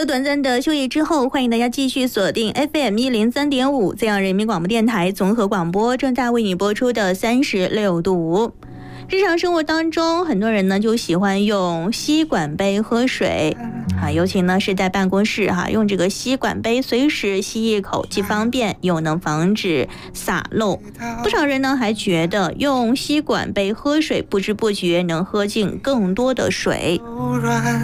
了短暂的休息之后，欢迎大家继续锁定 FM103.5这样人民广播电台综合广播，正在为你播出的36度。日常生活当中，很多人呢就喜欢用吸管杯喝水尤其呢是在办公室用这个吸管杯随时吸一口，既方便又能防止洒漏。不少人呢还觉得用吸管杯喝水，不知不觉能喝进更多的水。